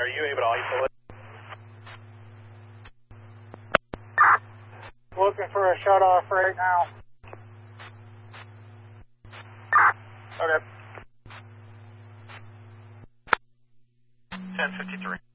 you able to isolate? Looking for a shut-off right now. Okay. 1053.